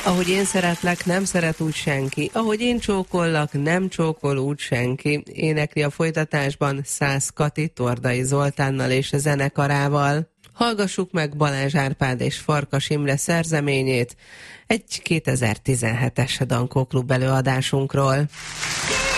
Ahogy én szeretlek, nem szeret úgy senki. Ahogy én csókollak, nem csókol úgy senki. Énekli a folytatásban Szász Kati Tordai Zoltánnal és a zenekarával. Hallgassuk meg Balázs Árpád és Farkas Imre szerzeményét egy 2017-es Dankó Klub előadásunkról.